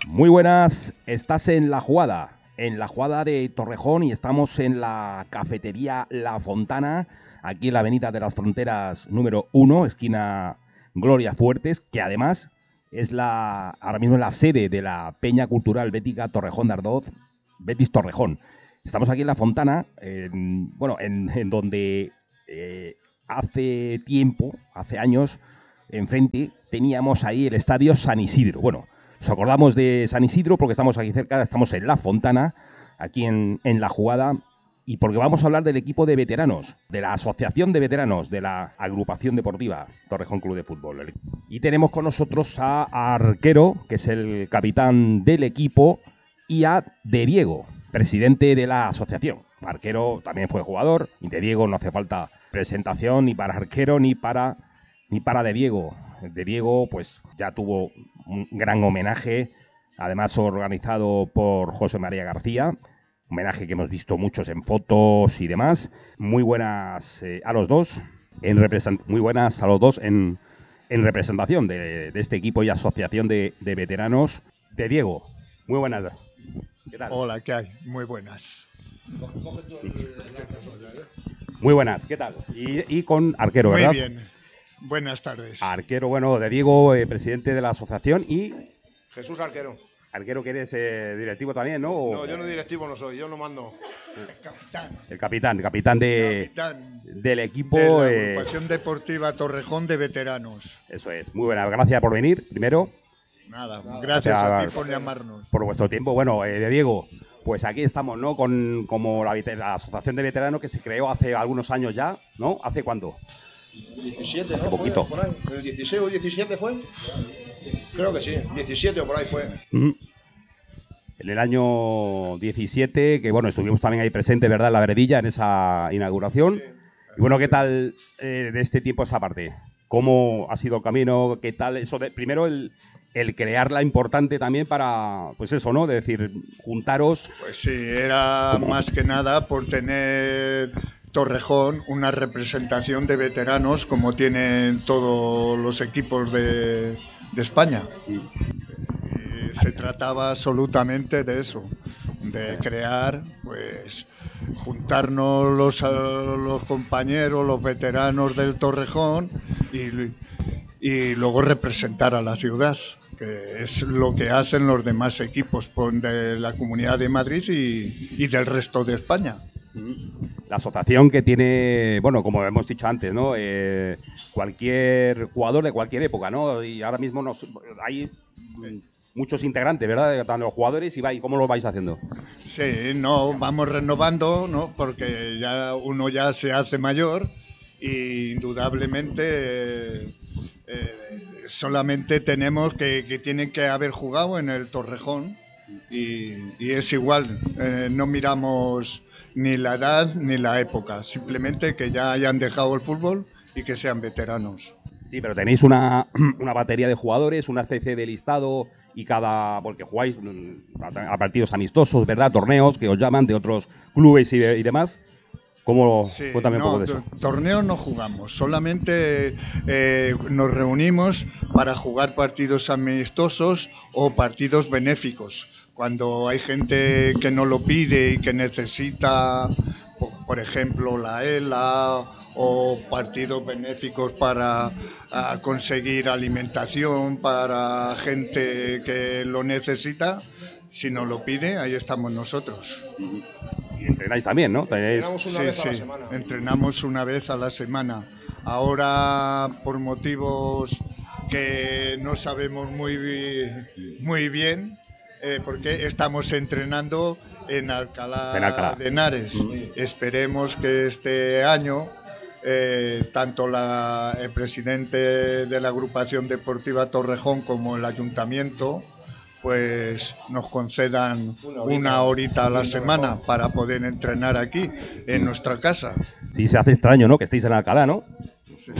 Muy buenas, estás en La Jugada de Torrejón, y estamos en la cafetería La Fontana, aquí en la avenida de las Fronteras número 1, esquina Gloria Fuertes, que además es ahora mismo la sede de la Peña Cultural Bética Torrejón de Ardoz, Betis Torrejón. Estamos aquí en La Fontana, en donde hace tiempo, hace años, enfrente teníamos ahí el estadio San Isidro. Bueno, nos acordamos de San Isidro porque estamos aquí cerca, estamos en La Fontana, aquí en La Jugada, y porque vamos a hablar del equipo de veteranos, de la asociación de veteranos, de la agrupación deportiva Torrejón Club de Fútbol. Y tenemos con nosotros a Arquero, que es el capitán del equipo, y a De Diego, presidente de la asociación. Arquero también fue jugador, y De Diego no hace falta presentación ni para Arquero ni para De Diego. De Diego pues ya tuvo un gran homenaje, además organizado por José María García, homenaje que hemos visto muchos en fotos y demás. Muy buenas a los dos, en representación de este equipo y asociación de veteranos. De Diego, muy buenas. ¿Qué tal? Hola, ¿qué hay? Muy buenas. Muy buenas, ¿qué tal? Y con Arquero, ¿verdad? Muy bien. Buenas tardes. Arquero, bueno, De Diego, presidente de la asociación, y Jesús Arquero. Arquero, que eres directivo también, ¿no? No, yo no directivo no soy, yo no mando. El capitán del equipo. De la Agrupación Deportiva Torrejón de Veteranos. Eso es, muy buena. Gracias por venir, primero. Nada, gracias a ti por llamarnos. Por vuestro tiempo. Bueno, De Diego, pues aquí estamos, ¿no? Como la asociación de veteranos que se creó hace algunos años ya, ¿no? ¿Hace cuánto? 17, ¿no? Hace poquito. ¿Fue por ahí? ¿El 16 o 17 fue? Creo que sí, 17 o por ahí fue. En el año 17, que bueno, estuvimos también ahí presentes, ¿verdad? En la veredilla, en esa inauguración. Sí. Y bueno, ¿qué tal de este tiempo esa parte? ¿Cómo ha sido el camino? ¿Qué tal eso de primero el crearla importante también para, pues eso, ¿no? De decir, juntaros. Pues sí, era más que nada por tener Torrejón una representación de veteranos como tienen todos los equipos de España. Se trataba absolutamente de eso, de crear, pues, juntarnos los compañeros, los veteranos del Torrejón y luego representar a la ciudad, que es lo que hacen los demás equipos de la Comunidad de Madrid y del resto de España. La asociación que tiene, bueno, como hemos dicho antes, ¿no? Cualquier jugador de cualquier época, ¿no? Y ahora mismo hay muchos integrantes, ¿verdad? De los jugadores, y ¿cómo lo vais haciendo? Sí, no, vamos renovando, ¿no? Porque ya uno ya se hace mayor y indudablemente solamente tenemos que tienen que haber jugado en el Torrejón y es igual, no miramos ni la edad ni la época, simplemente que ya hayan dejado el fútbol y que sean veteranos. Sí, pero tenéis una batería de jugadores, una especie de listado, y porque jugáis a partidos amistosos, ¿verdad? Torneos que os llaman de otros clubes y demás. ¿Cómo? Sí, Cuéntame un poco de eso. Torneos no jugamos, solamente nos reunimos para jugar partidos amistosos o partidos benéficos. Cuando hay gente que no lo pide y que necesita, por ejemplo, la ELA o partidos benéficos para conseguir alimentación para gente que lo necesita, si nos lo pide, ahí estamos nosotros. Y entrenáis también, ¿no? Entrenamos una vez a la semana. Entrenamos una vez a la semana. Ahora, por motivos que no sabemos muy bien, porque estamos entrenando en Alcalá de Henares. Esperemos que este año tanto el presidente de la agrupación deportiva Torrejón como el ayuntamiento pues nos concedan una horita a la semana para poder entrenar aquí en nuestra casa. Sí, se hace extraño, ¿no? Que estéis en Alcalá, ¿no? Sí.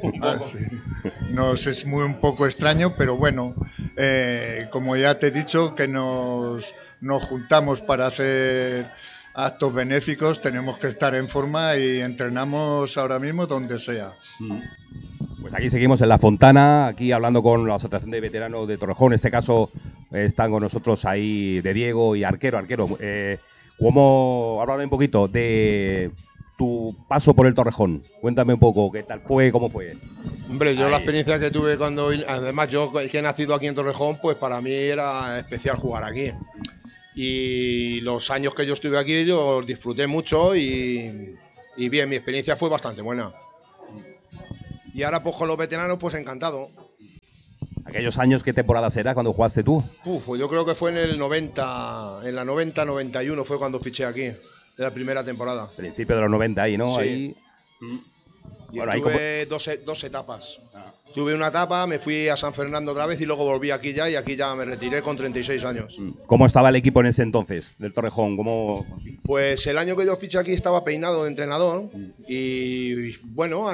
Nos es un poco extraño, pero bueno, como ya te he dicho, que nos juntamos para hacer actos benéficos, tenemos que estar en forma y entrenamos ahora mismo donde sea. Pues aquí seguimos en La Fontana, aquí hablando con la Asociación de Veteranos de Torrejón. En este caso están con nosotros ahí de Diego y Arquero. Háblame un poquito de tu paso por el Torrejón. Cuéntame un poco, ¿qué tal fue, cómo fue? Hombre, yo la experiencia que tuve además yo que he nacido aquí en Torrejón, pues para mí era especial jugar aquí. Y los años que yo estuve aquí los disfruté mucho y bien, mi experiencia fue bastante buena. Y ahora pues con los veteranos pues encantado. ¿Aquellos años qué temporadas era cuando jugaste tú? Pues yo creo que fue en el 90, en la 90-91 fue cuando fiché aquí, de la primera temporada. Principio de los 90 ahí, ¿no? Sí. Ahí. Y bueno, tuve dos etapas. Tuve una etapa, me fui a San Fernando otra vez y luego volví aquí ya y aquí ya me retiré con 36 años. ¿Cómo estaba el equipo en ese entonces del Torrejón? Pues el año que yo fiché aquí estaba peinado de entrenador y bueno,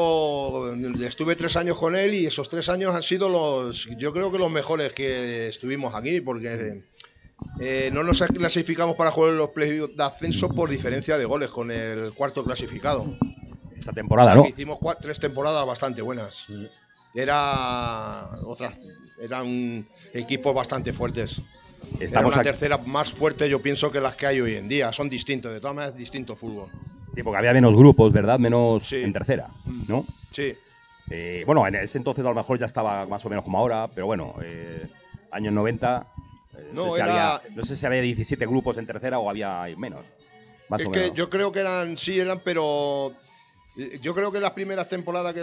estuve 3 años con él y esos 3 años han sido yo creo que los mejores que estuvimos aquí porque no nos clasificamos para jugar en los playoffs de ascenso por diferencia de goles con el cuarto clasificado. Esta temporada, o sea, ¿no? Hicimos 3 temporadas bastante buenas. Eran equipos bastante fuertes. Era una tercera más fuerte, yo pienso, que las que hay hoy en día. Son distintos, de todas maneras, distinto fútbol. Sí, porque había menos grupos, ¿verdad? Menos sí. En tercera, ¿no? Sí. Bueno, en ese entonces a lo mejor ya estaba más o menos como ahora, pero bueno, años 90. No sé si había 17 grupos en tercera o había menos. Es que yo creo que eran, pero yo creo que las primeras temporadas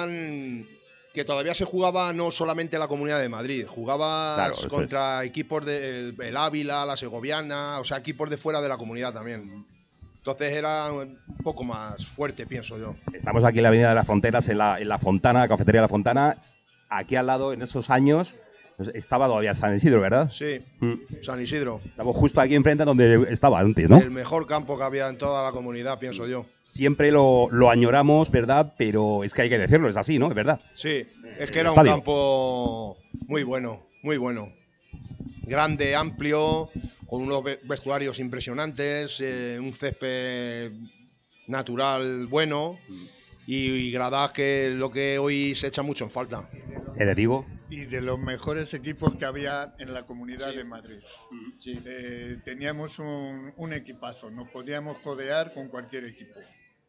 que todavía se jugaba no solamente la Comunidad de Madrid, jugabas contra equipos del Ávila, la Segoviana, o sea, equipos de fuera de la comunidad también. Entonces era un poco más fuerte, pienso yo. Estamos aquí en la Avenida de las Fronteras, en la Fontana, Cafetería La Fontana. Aquí al lado, en esos años, estaba todavía San Isidro, ¿verdad? Sí, San Isidro. Estamos justo aquí enfrente donde estaba antes, ¿no? El mejor campo que había en toda la comunidad, pienso yo. Siempre lo añoramos, ¿verdad? Pero es que hay que decirlo, es así, ¿no? Es verdad. Sí, es que era un campo muy bueno, muy bueno. Grande, amplio, con unos vestuarios impresionantes, un césped natural bueno y gradas que lo que hoy se echa mucho en falta. Te digo. Y de los mejores equipos que había en la Comunidad de Madrid. Sí. Teníamos un equipazo, nos podíamos codear con cualquier equipo.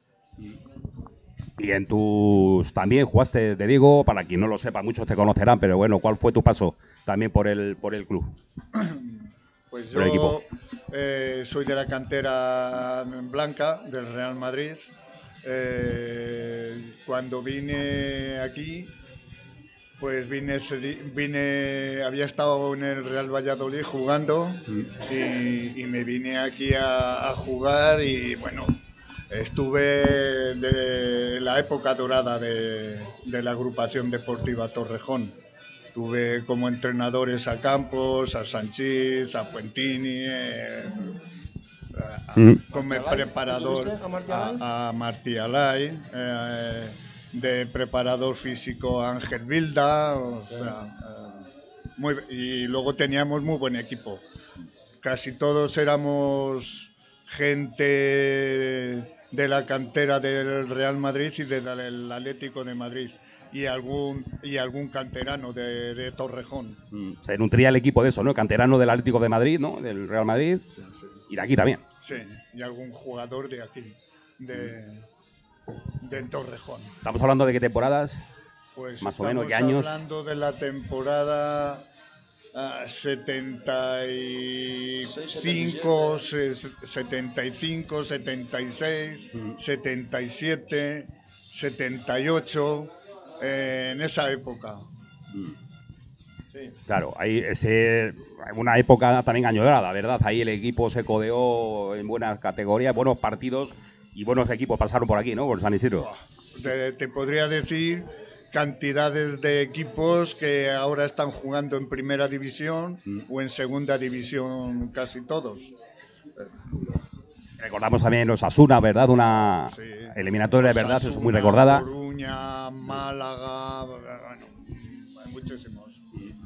Y en tus también jugaste de Diego, para quien no lo sepa, muchos te conocerán, pero bueno, ¿cuál fue tu paso también por el club? Pues yo soy de la cantera blanca del Real Madrid. Cuando vine aquí, pues había estado en el Real Valladolid jugando y me vine aquí a jugar y bueno, estuve de la época dorada de la agrupación deportiva Torrejón. Tuve como entrenadores a Campos, a Sanchís, a Puentini, como preparador a Martí Alay, de preparador físico a Ángel Vilda, y luego teníamos muy buen equipo. Casi todos éramos gente de la cantera del Real Madrid y del Atlético de Madrid. Y algún canterano de Torrejón. Se nutría el equipo de eso, ¿no? Canterano del Atlético de Madrid, ¿no? Del Real Madrid. Sí. Y de aquí también. Sí, y algún jugador de aquí, del Torrejón. ¿Estamos hablando de qué temporadas? Pues más o menos, ¿qué años? Estamos hablando de la temporada 75, 76, 77, 78... en esa época. Sí. Claro, ahí una época también añorada, ¿verdad? Ahí el equipo se codeó en buenas categorías, buenos partidos y buenos equipos pasaron por aquí, ¿no? Por San Isidro. Te podría decir cantidades de equipos que ahora están jugando en primera división o en segunda división casi todos. Recordamos también los Osasuna, ¿verdad? Una eliminatoria, de verdad, Osasuna, es muy recordada. Coruña, Málaga, bueno, muchísimos.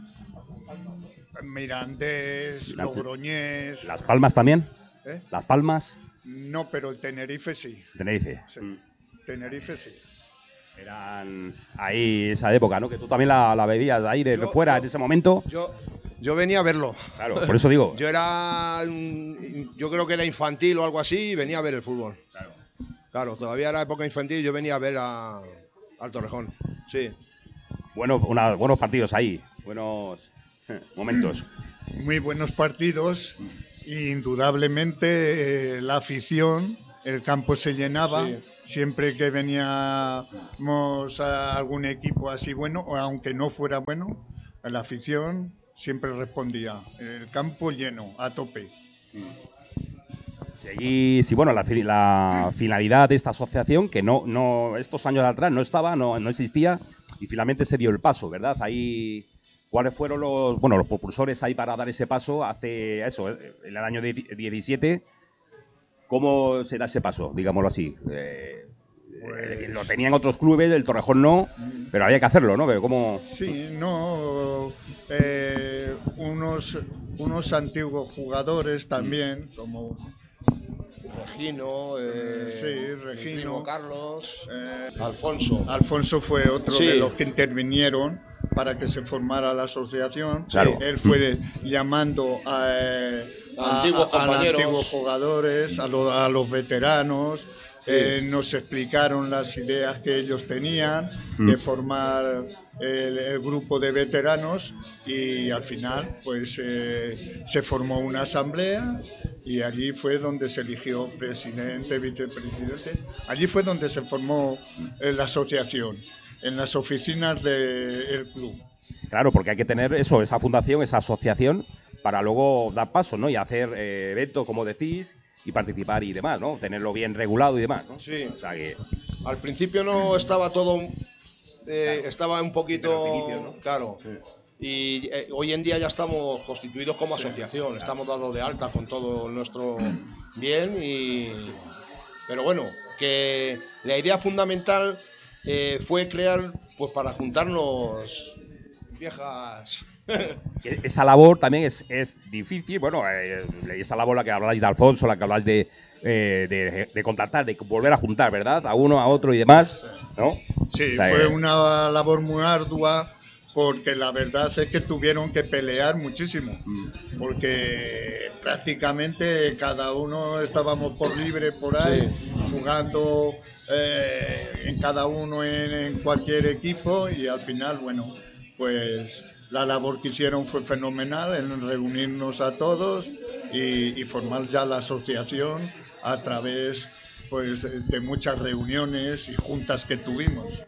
Mirandés, Logroñés. ¿Las Palmas también? ¿Las Palmas? No, pero el Tenerife sí. Tenerife. Sí. Tenerife sí. Eran ahí esa época, ¿no? Que tú también la veías ahí de fuera en ese momento. Yo venía a verlo. Claro, por eso digo. Yo creo que era infantil o algo así y venía a ver el fútbol. Claro, todavía era época infantil y yo venía a ver al Torrejón. Sí. Bueno, buenos partidos ahí, buenos momentos. Muy buenos partidos. Indudablemente la afición, el campo se llenaba. Sí. Siempre que veníamos a algún equipo así bueno, o aunque no fuera bueno, la afición siempre respondía. El campo lleno, a tope. Sí, bueno, la finalidad de esta asociación, que no estos años atrás no estaba, no existía, y finalmente se dio el paso, ¿verdad? Ahí, ¿cuáles fueron los propulsores ahí para dar ese paso hace eso, en el año 17? ¿Cómo se da ese paso, digámoslo así? Lo tenían otros clubes, el Torrejón no, pero había que hacerlo, ¿no? ¿Cómo? Sí, no. Unos antiguos jugadores también, como Regino, Regino, Carlos, Alfonso. Alfonso fue otro de los que intervinieron para que se formara la asociación. Claro. Él fue llamando a antiguos jugadores, a los veteranos. Nos explicaron las ideas que ellos tenían de formar el grupo de veteranos y al final pues se formó una asamblea y allí fue donde se eligió presidente, vicepresidente. Allí fue donde se formó la asociación, en las oficinas del club. Claro, porque hay que tener esa fundación, esa asociación, para luego dar paso, ¿no? Y hacer eventos, como decís, y participar y demás, ¿no? Tenerlo bien regulado y demás, ¿no? Sí. O sea que al principio no estaba todo, estaba un poquito, inicio, ¿no? Claro. Sí. Y hoy en día ya estamos constituidos como asociación, claro. Estamos dados de alta con todo nuestro bien pero bueno, que la idea fundamental fue crear, pues para juntarnos viejas. Esa labor también es difícil, bueno, esa labor la que habláis de Alfonso, la que habláis de contactar, de volver a juntar, ¿verdad? A uno, a otro y demás, ¿no? Sí, fue una labor muy ardua porque la verdad es que tuvieron que pelear muchísimo, porque prácticamente cada uno estábamos por libre por ahí, jugando en cada uno en cualquier equipo y al final, bueno, pues la labor que hicieron fue fenomenal en reunirnos a todos y formar ya la asociación a través pues, de muchas reuniones y juntas que tuvimos.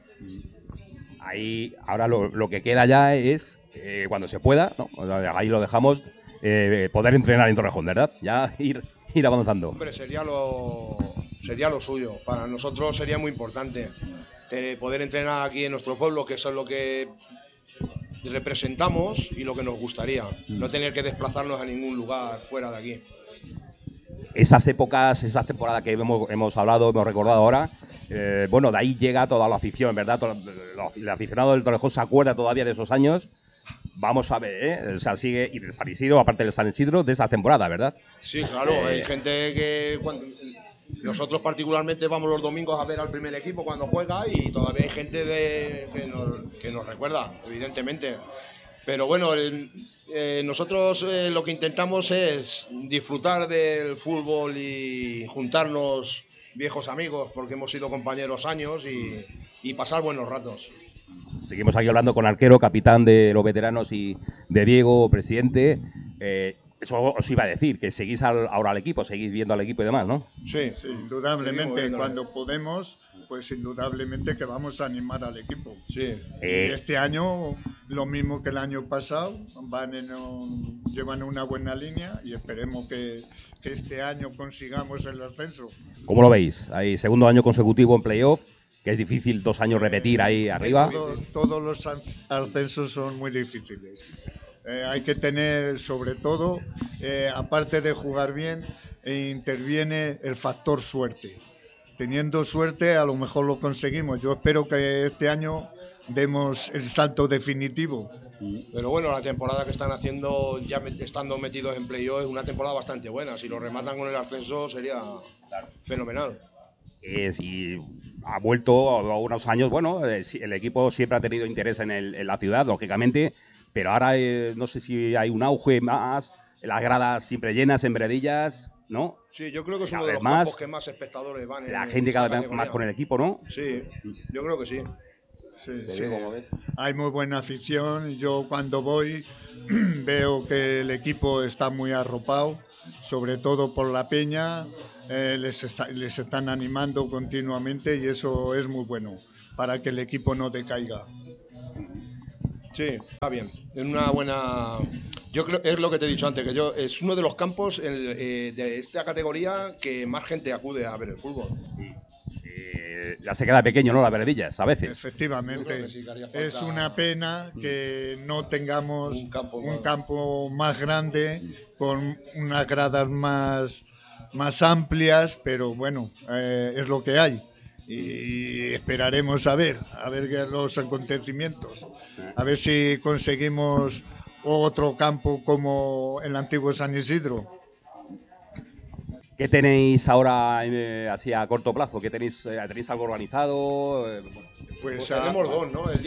Ahí, ahora lo que queda ya es, cuando se pueda, ¿no? Ahí lo dejamos, poder entrenar en Torrejón, ¿verdad? Ya ir avanzando. Hombre, sería lo suyo. Para nosotros sería muy importante poder entrenar aquí en nuestro pueblo, que eso es lo que representamos y lo que nos gustaría. No tener que desplazarnos a ningún lugar fuera de aquí. Esas épocas, esas temporadas que hemos hablado, hemos recordado ahora, bueno, de ahí llega toda la afición, ¿verdad? El aficionado del Torrejón se acuerda todavía de esos años. Vamos a ver, o sea, sigue, y de San Isidro, aparte del San Isidro, de esa temporada, ¿verdad? Sí, claro, hay gente que nosotros particularmente vamos los domingos a ver al primer equipo cuando juega y todavía hay gente que nos recuerda, evidentemente. Pero bueno, nosotros lo que intentamos es disfrutar del fútbol y juntarnos viejos amigos, porque hemos sido compañeros años y pasar buenos ratos. Seguimos aquí hablando con Arquero, capitán de los veteranos, y de Diego, presidente. Eso os iba a decir, que seguís ahora al equipo, seguís viendo al equipo y demás, ¿no? Sí, indudablemente. Cuando podemos, pues indudablemente que vamos a animar al equipo. Sí. Este año, lo mismo que el año pasado, llevan una buena línea y esperemos que este año consigamos el ascenso. ¿Cómo lo veis? Hay segundo año consecutivo en playoff, que es difícil 2 años repetir ahí arriba. Todos los ascensos son muy difíciles. Hay que tener, sobre todo, aparte de jugar bien, interviene el factor suerte. Teniendo suerte, a lo mejor lo conseguimos. Yo espero que este año demos el salto definitivo. Pero bueno, la temporada que están haciendo, ya estando metidos en playoff, es una temporada bastante buena. Si lo rematan con el ascenso sería fenomenal. Si ha vuelto a unos años, bueno, el equipo siempre ha tenido interés en la ciudad, lógicamente, pero ahora no sé si hay un auge más, las gradas siempre llenas en Veredillas, ¿no? Sí, yo creo que es Cada uno de vez los campos más, que más espectadores van la en gente esa cada vez categoría. más con el equipo, ¿no? Sí, yo creo que sí. Sí. Hay muy buena afición. Yo cuando voy veo que el equipo está muy arropado, sobre todo por la peña. Les están animando continuamente y eso es muy bueno para que el equipo no decaiga. Sí, está bien. Es una buena. Yo creo, es lo que te he dicho antes, que es uno de los campos de esta categoría que más gente acude a ver el fútbol. Ya se queda pequeño, ¿no? Las Veredillas, a veces. Efectivamente. Sí, es una pena que no tengamos un campo más grande, con unas gradas más amplias, pero bueno, es lo que hay. Y esperaremos a ver los acontecimientos, a ver si conseguimos otro campo como el antiguo San Isidro. ¿Qué tenéis ahora así a corto plazo? ¿Qué tenéis algo organizado? Pues tenemos dos, ¿no? El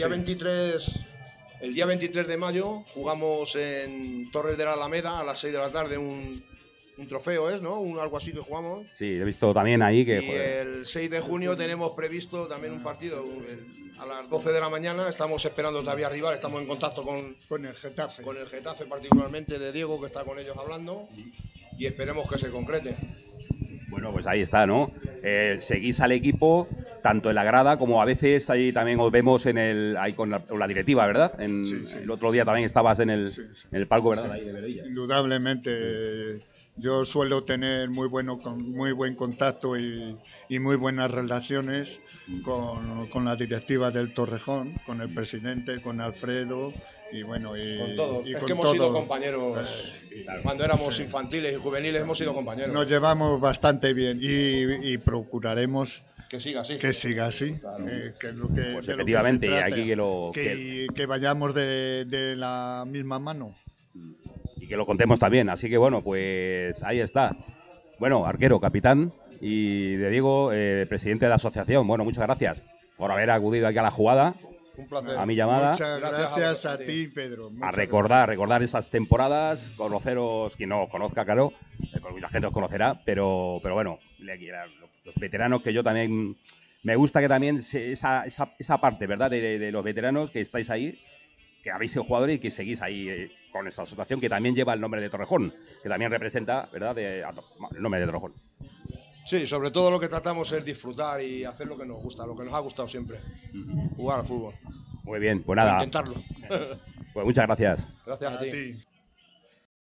día 23 de mayo jugamos en Torres de la Alameda a las 6 de la tarde un trofeo, ¿no? Algo así que jugamos. Sí, he visto también ahí que... Y el 6 de junio tenemos previsto también un partido a las 12 de la mañana. Estamos esperando todavía rival, estamos en contacto con el Getafe. Con el Getafe particularmente de Diego, que está con ellos hablando, y esperemos que se concrete. Bueno, pues ahí está, ¿no? Seguís al equipo, tanto en la grada como a veces ahí también os vemos ahí con la directiva, ¿verdad? Sí. El otro día también estabas en el palco, ¿verdad? Sí. Ahí de Veredilla. Indudablemente. Yo suelo tener muy buen contacto y muy buenas relaciones con la directiva del Torrejón, con el presidente, con Alfredo y bueno, con todos. Es que hemos sido compañeros cuando éramos infantiles y juveniles, hemos sido compañeros. Nos llevamos bastante bien y procuraremos que siga así. Claro. Que es lo que, pues efectivamente, lo que se trata, aquí que vayamos de la misma mano. Y que lo contemos también. Así que bueno, pues ahí está. Bueno, arquero, capitán, y de Diego, presidente de la asociación. Bueno, muchas gracias por haber acudido aquí a la jugada. Un placer. A mi llamada. Muchas gracias a ti, Pedro. A recordar esas temporadas, conoceros, quien no os conozca, claro, la gente os conocerá, pero bueno, los veteranos, que yo también me gusta que también esa parte, ¿verdad? De los veteranos que estáis ahí, que habéis sido jugadores y que seguís ahí con esa asociación que también lleva el nombre de Torrejón, que también representa, ¿verdad?, el nombre de Torrejón. Sí, sobre todo lo que tratamos es disfrutar y hacer lo que nos gusta, lo que nos ha gustado siempre, jugar al fútbol. Muy bien, pues nada. Intentarlo. Pues muchas gracias. Gracias a ti.